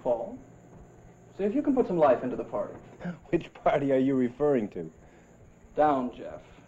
Paul. See if you can put some life into the party. Which party are you referring to? Down, Jeff.